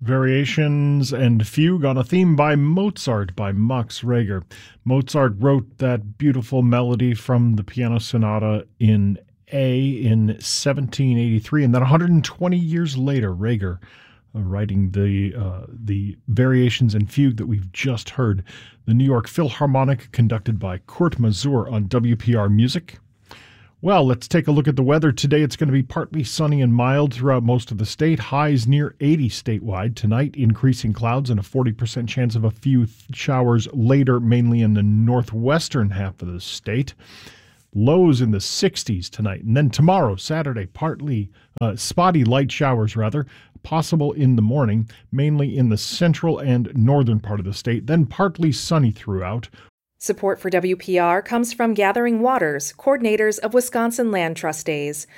Variations and Fugue on a Theme by Mozart by Max Reger. Mozart wrote that beautiful melody from the piano sonata in A in 1783, and then 120 years later, Reger writing the Variations and Fugue that we've just heard. The New York Philharmonic, conducted by Kurt Masur on WPR Music. Well, let's take a look at the weather. Today it's going to be partly sunny and mild throughout most of the state. Highs near 80 statewide. Tonight, increasing clouds and a 40% chance of a few showers later, mainly in the northwestern half of the state. Lows in the 60s tonight. And then tomorrow, Saturday, partly spotty light showers, possible in the morning, mainly in the central and northern part of the state. Then partly sunny throughout. Support for WPR comes from Gathering Waters, coordinators of Wisconsin Land Trust Days.